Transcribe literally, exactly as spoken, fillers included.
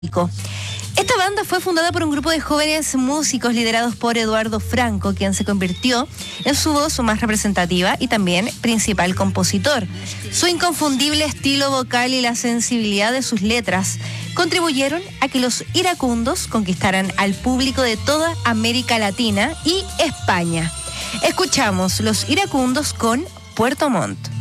Esta banda fue fundada por un grupo de jóvenes músicos liderados por Eduardo Franco, quien se convirtió en su voz más representativa y también principal compositor. Su inconfundible estilo vocal y la sensibilidad de sus letras contribuyeron a que los iracundos conquistaran al público de toda América Latina y España. Escuchamos Los Iracundos con Puerto Montt.